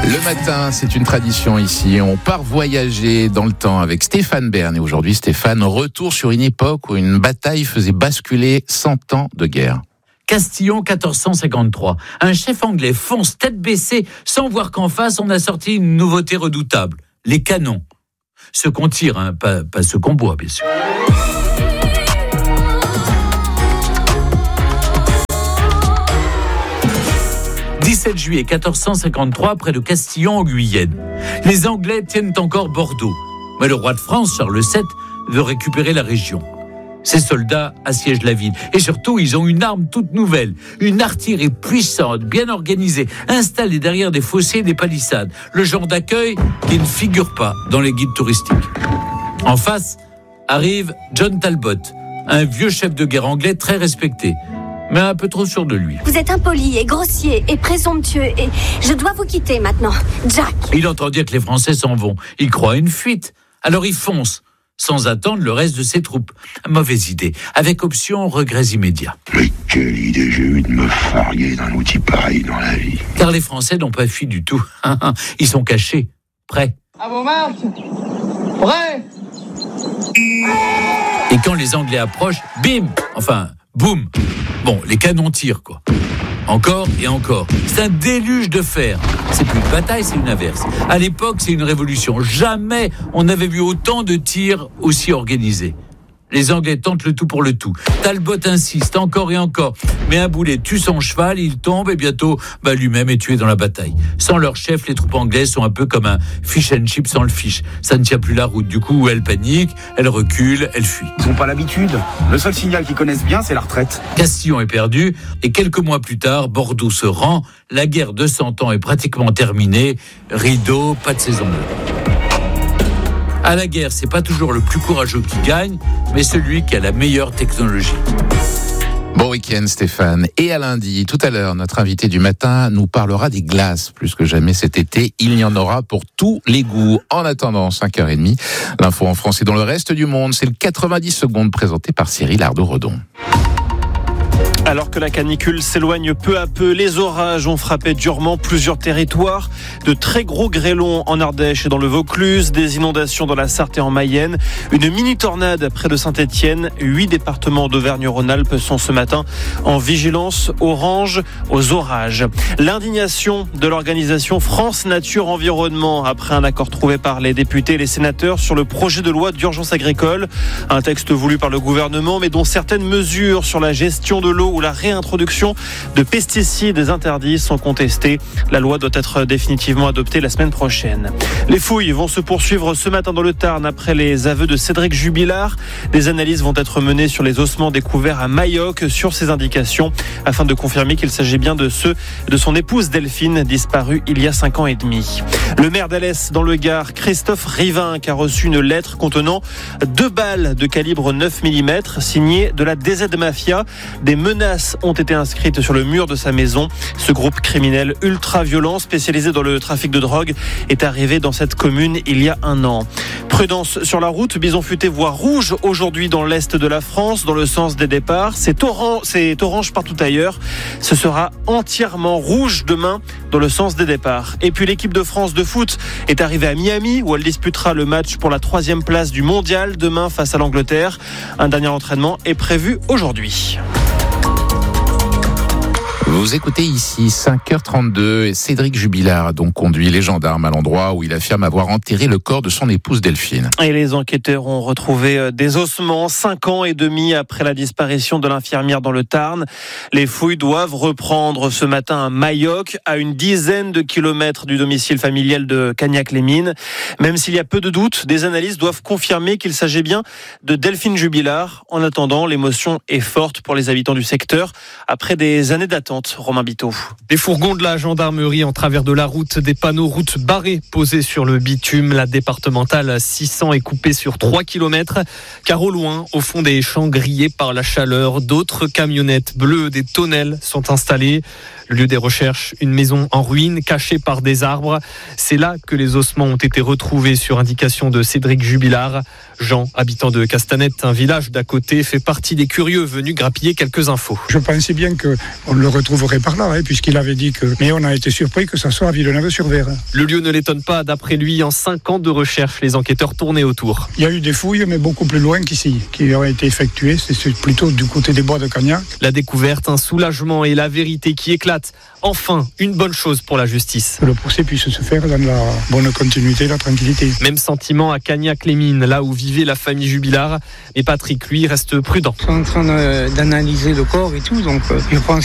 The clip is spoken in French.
Le matin, c'est une tradition ici. On part voyager dans le temps avec Stéphane Bern. Et aujourd'hui, Stéphane, retour sur une époque où une bataille faisait basculer 100 ans de guerre. Castillon 1453. Un chef anglais fonce tête baissée sans voir qu'en face, on a sorti une nouveauté redoutable. Les canons. Ceux qu'on tire, pas ceux qu'on boit, bien sûr. 17 juillet 1453, près de Castillon, en Guyenne. Les Anglais tiennent encore Bordeaux. Mais le roi de France, Charles VII, veut récupérer la région. Ses soldats assiègent la ville. Et surtout, ils ont une arme toute nouvelle. Une artillerie puissante, bien organisée, installée derrière des fossés et des palissades. Le genre d'accueil qui ne figure pas dans les guides touristiques. En face, arrive John Talbot, un vieux chef de guerre anglais très respecté, mais un peu trop sûr de lui. Vous êtes impoli et grossier et présomptueux et je dois vous quitter maintenant, Jack. Il entend dire que les Français s'en vont. Il croit à une fuite. Alors il fonce, sans attendre le reste de ses troupes. Mauvaise idée, avec option regrets immédiats. Mais quelle idée j'ai eue de me farguer d'un outil pareil dans la vie. Car les Français n'ont pas fui du tout. Ils sont cachés, prêts. À vos marques, prêts. Et quand les Anglais approchent, bim, boum. Bon, les canons tirent, quoi. Encore et encore. C'est un déluge de fer. C'est plus une bataille, c'est une averse. À l'époque, c'est une révolution. Jamais on n'avait vu autant de tirs aussi organisés. Les Anglais tentent le tout pour le tout. Talbot insiste encore et encore. Mais un boulet tue son cheval, il tombe et bientôt, lui-même est tué dans la bataille. Sans leur chef, les troupes anglaises sont un peu comme un fish and chip sans le fish. Ça ne tient plus la route. Du coup, elles paniquent, elles reculent, elles fuient. Ils n'ont pas l'habitude. Le seul signal qu'ils connaissent bien, c'est la retraite. Castillon est perdu et quelques mois plus tard, Bordeaux se rend. La guerre de 100 ans est pratiquement terminée. Rideau, pas de saison bleue. À la guerre, c'est pas toujours le plus courageux qui gagne, mais celui qui a la meilleure technologie. Bon week-end Stéphane. Et à lundi, tout à l'heure, notre invité du matin nous parlera des glaces. Plus que jamais cet été, il y en aura pour tous les goûts. En attendant, 5h30, l'info en français dans le reste du monde, c'est le 90 secondes présenté par Cyril Ardo-Redon. Alors que la canicule s'éloigne peu à peu, les orages ont frappé durement plusieurs territoires. De très gros grêlons en Ardèche et dans le Vaucluse, des inondations dans la Sarthe et en Mayenne, une mini-tornade près de Saint-Étienne. 8 départements d'Auvergne-Rhône-Alpes sont ce matin en vigilance orange aux orages. L'indignation de l'organisation France Nature Environnement après un accord trouvé par les députés et les sénateurs sur le projet de loi d'urgence agricole. Un texte voulu par le gouvernement, mais dont certaines mesures sur la gestion de l'eau ou la réintroduction de pesticides interdits sont contestées. La loi doit être définitivement adoptée la semaine prochaine. Les fouilles vont se poursuivre ce matin dans le Tarn après les aveux de Cédric Jubilard. Des analyses vont être menées sur les ossements découverts à Mayoc sur ses indications afin de confirmer qu'il s'agit bien de ceux de son épouse Delphine, disparue il y a 5 ans et demi. Le maire d'Alès dans le Gard, Christophe Rivinc, a reçu une lettre contenant 2 balles de calibre 9 mm signées de la DZ Mafia. Des menaces ont été inscrites sur le mur de sa maison. Ce groupe criminel ultra-violent spécialisé dans le trafic de drogue est arrivé dans cette commune il y a 1 an. Prudence sur la route, Bison Futé voit rouge aujourd'hui dans l'est de la France, dans le sens des départs. C'est orange partout ailleurs. Ce sera entièrement rouge demain dans le sens des départs. Et puis l'équipe de France de foot est arrivée à Miami où elle disputera le match pour la 3e place du mondial demain face à l'Angleterre. Un dernier entraînement est prévu aujourd'hui. Vous écoutez ici 5h32 et Cédric Jubilard a donc conduit les gendarmes à l'endroit où il affirme avoir enterré le corps de son épouse Delphine. Et les enquêteurs ont retrouvé des ossements 5 ans et demi après la disparition de l'infirmière dans le Tarn. Les fouilles doivent reprendre ce matin à Mayoc, à une dizaine de kilomètres du domicile familial de Cagnac-les-Mines. Même s'il y a peu de doutes, des analyses doivent confirmer qu'il s'agit bien de Delphine Jubilard. En attendant, l'émotion est forte pour les habitants du secteur après des années d'attente. Romain Biteau. Des fourgons de la gendarmerie en travers de la route, des panneaux route barrés posés sur le bitume. La départementale 600 est coupée sur 3 km, car au loin, au fond des champs grillés par la chaleur, d'autres camionnettes bleues, des tonnelles sont installées. Le lieu des recherches, une maison en ruine cachée par des arbres. C'est là que les ossements ont été retrouvés sur indication de Cédric Jubilard. Jean, habitant de Castanette, un village d'à côté, fait partie des curieux venus grappiller quelques infos. Je pensais bien qu'on le retrouverait trouverait par là, puisqu'il avait dit que... Mais on a été surpris que ça soit à Villeneuve-sur-Ver. Le lieu ne l'étonne pas. D'après lui, en 5 ans de recherche, les enquêteurs tournaient autour. Il y a eu des fouilles, mais beaucoup plus loin qu'ici, qui ont été effectuées. C'est plutôt du côté des bois de Cagnac. La découverte, un soulagement et la vérité qui éclate. Enfin, une bonne chose pour la justice. Que le procès puisse se faire dans la bonne continuité, la tranquillité. Même sentiment à Cagnac-les-Mines, là où vivait la famille Jubilard. Mais Patrick, lui, reste prudent. Ils sont en train d'analyser le corps et tout, donc je pense